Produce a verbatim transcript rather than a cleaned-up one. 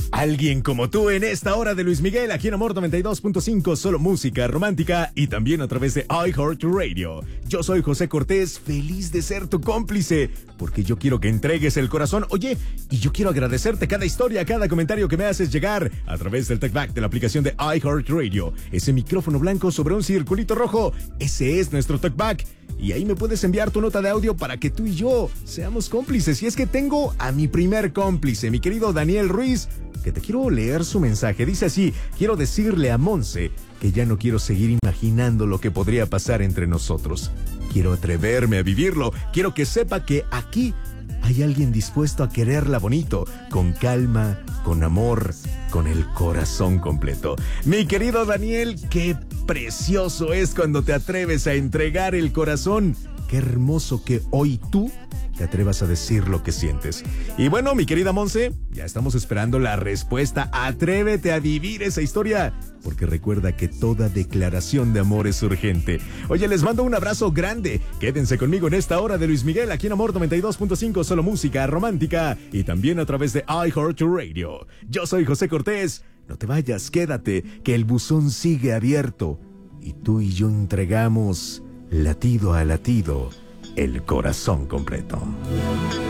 Alguien como tú en esta hora de Luis Miguel, aquí en Amor noventa y dos punto cinco, solo música romántica y también a través de iHeartRadio. Yo soy José Cortés, feliz de ser tu cómplice, porque yo quiero que entregues el corazón. Oye, y yo quiero agradecerte cada historia, cada comentario que me haces llegar a través del TalkBack de la aplicación de iHeartRadio. Ese micrófono blanco sobre un circulito rojo, ese es nuestro TalkBack. Y ahí me puedes enviar tu nota de audio para que tú y yo seamos cómplices. Y es que tengo a mi primer cómplice, mi querido Daniel Ruiz, que te quiero leer su mensaje. Dice así: quiero decirle a Monse que ya no quiero seguir imaginando lo que podría pasar entre nosotros. Quiero atreverme a vivirlo. Quiero que sepa que aquí hay alguien dispuesto a quererla bonito, con calma, con amor, con el corazón completo. Mi querido Daniel, qué precioso es cuando te atreves a entregar el corazón. Qué hermoso que hoy tú te atrevas a decir lo que sientes. Y bueno, mi querida Monse, ya estamos esperando la respuesta. Atrévete a vivir esa historia, porque recuerda que toda declaración de amor es urgente. Oye, les mando un abrazo grande. Quédense conmigo en esta hora de Luis Miguel, aquí en Amor noventa y dos punto cinco, solo música romántica y también a través de iHeartRadio. Yo soy José Cortés. No te vayas, quédate, que el buzón sigue abierto y tú y yo entregamos, latido a latido, el corazón completo.